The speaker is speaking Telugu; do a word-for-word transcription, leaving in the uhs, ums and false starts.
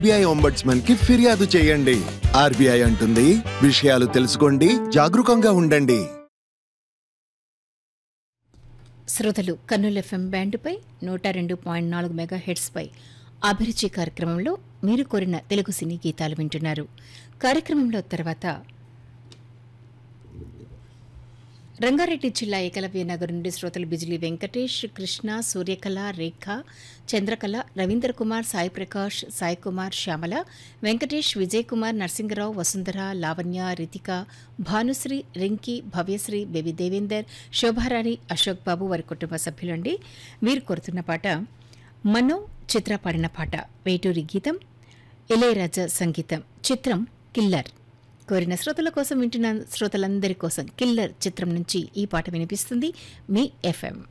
ఆర్బీఐ ఒంబడ్స్మన్ కి ఫిర్యాదు చేయండి. ఆర్బీఐ అంటుంది, విషయాలు తెలుసుకోండి, జాగరూకంగా ఉండండి. శ్రోతలు కర్నూలు ఎఫ్ఎం బ్యాండుపై నూట రెండు పాయింట్ నాలుగు మెగా హెడ్స్పై అభిరుచి కార్యక్రమంలో మీరు కోరిన తెలుగు సినీ గీతాలు వింటున్నారు. కార్యక్రమంలో తర్వాత రంగారెడ్డి జిల్లా ఏకలవ్య నగర్ నుండి శ్రోతలు బిజిలీ వెంకటేష్, కృష్ణ, సూర్యకళ, రేఖ, చంద్రకళ, రవీంద్ర కుమార్, సాయి ప్రకాష్, సాయి కుమార్, శ్యామల, వెంకటేష్, విజయ్ కుమార్, నరసింగరావు, వసుంధర, లావణ్య, రితిక, భానుశ్రీ, రింకీ, భవ్యశ్రీ, బేబీ దేవేందర్, శోభారాణి, అశోక్ బాబు వారి కుటుంబ సభ్యులండి. మీరు కోరుతున్న పాట మనో చిత్ర పాడిన పాట. వేటూరి గీతం, ఇళయరాజా సంగీతం. చిత్రం కిల్లర్. కోరిన శ్రోతల కోసం వింటున్న శ్రోతలందరి కోసం కిల్లర్ చిత్రం నుంచి ఈ పాట వినిపిస్తుంది మీ ఎఫ్ఎం.